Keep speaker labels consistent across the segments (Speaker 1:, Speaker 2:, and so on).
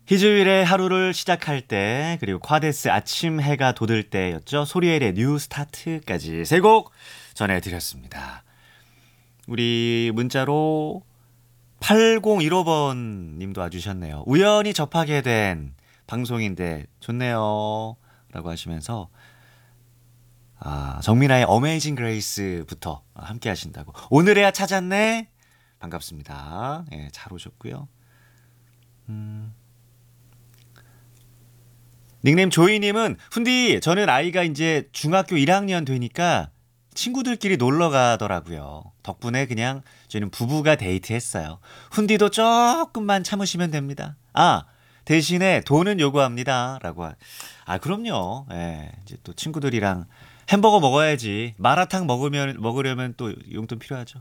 Speaker 1: 희주일의 하루를 시작할 때, 그리고 콰데스 아침 해가 돋을 때였죠. 소리엘의 뉴 스타트까지 세 곡 전해드렸습니다. 우리 문자로 8015번 님도 와주셨네요. 우연히 접하게 된 방송인데 좋네요 라고 하시면서 정민아의 어메이징 그레이스부터 함께 하신다고. 오늘에야 찾았네. 반갑습니다. 예, 잘 오셨고요. 닉네임 조이님은 훈디 저는 아이가 이제 중학교 1학년 되니까 친구들끼리 놀러 가더라고요. 덕분에 그냥 저희는 부부가 데이트했어요. 훈디도 조금만 참으시면 됩니다. 대신에 돈은 요구합니다. 라고. 그럼요. 예, 이제 또 친구들이랑 햄버거 먹어야지. 마라탕 먹으려면 또 용돈 필요하죠.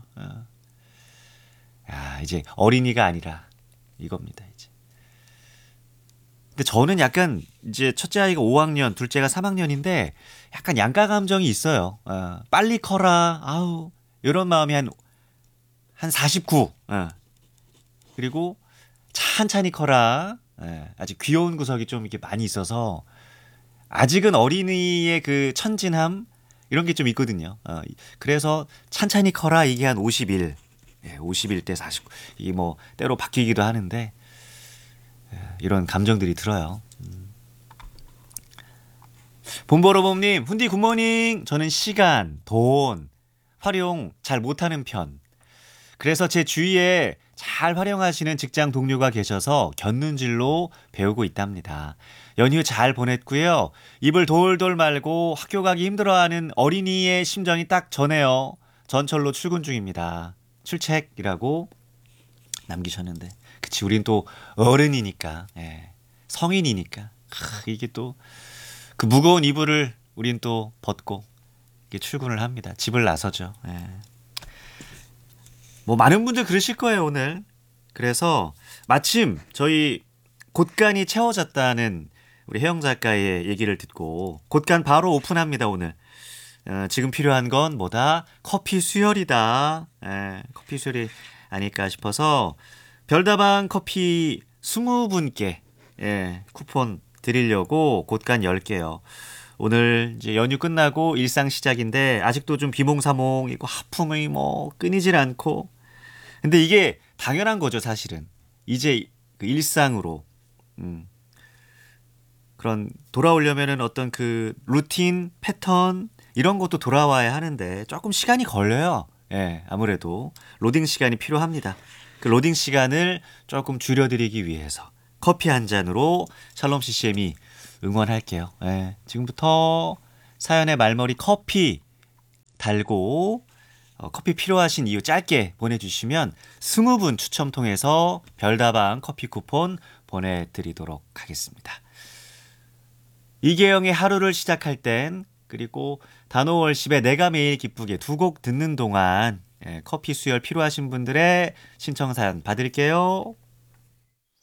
Speaker 1: 이제 어린이가 아니라 이겁니다, 이제. 근데 저는 약간 이제 첫째 아이가 5학년, 둘째가 3학년인데 약간 양가 감정이 있어요. 빨리 커라. 이런 마음이 한 49. 그리고 찬찬히 커라. 아직 귀여운 구석이 좀 이렇게 많이 있어서 아직은 어린이의 그 천진함 이런 게 좀 있거든요. 그래서 찬찬히 커라 이게 한 51. 51대 49. 이게 뭐 때로 바뀌기도 하는데 이런 감정들이 들어요. 봄보로봄님, 훈디 굿모닝. 저는 시간, 돈 활용 잘 못하는 편. 그래서 제 주위에 잘 활용하시는 직장 동료가 계셔서 곁눈질로 배우고 있답니다. 연휴 잘 보냈고요. 입을 돌돌 말고 학교 가기 힘들어하는 어린이의 심정이 딱 전해요. 전철로 출근 중입니다. 출첵이라고 남기셨는데, 그치, 우린 또 어른이니까, 성인이니까 이게 또 그 무거운 이불을 우린 또 벗고 이게 출근을 합니다. 집을 나서죠. 뭐 많은 분들 그러실 거예요 오늘. 그래서 마침 저희 곳간이 채워졌다는 우리 혜영 작가의 얘기를 듣고 곳간 바로 오픈합니다 오늘. 지금 필요한 건 뭐다? 커피 수혈이다. 커피 수혈이 아닐까 싶어서 별다방 커피 20분께 쿠폰 드리려고 곳간 10개요. 오늘 이제 연휴 끝나고 일상 시작인데 아직도 좀 비몽사몽이고 하품이 뭐 끊이질 않고. 근데 이게 당연한 거죠 사실은. 이제 그 일상으로 그런 돌아오려면은 어떤 그 루틴 패턴 이런 것도 돌아와야 하는데 조금 시간이 걸려요. 아무래도 로딩 시간이 필요합니다. 그 로딩 시간을 조금 줄여드리기 위해서 커피 한 잔으로 샬롬 CCM이 응원할게요. 지금부터 사연의 말머리 커피 달고 커피 필요하신 이유 짧게 보내주시면 20분 추첨 통해서 별다방 커피 쿠폰 보내드리도록 하겠습니다. 이계영의 하루를 시작할 땐, 그리고 단호월십의 내가 매일 기쁘게 두 곡 듣는 동안 커피 수혈 필요하신 분들의 신청 사연 받을게요.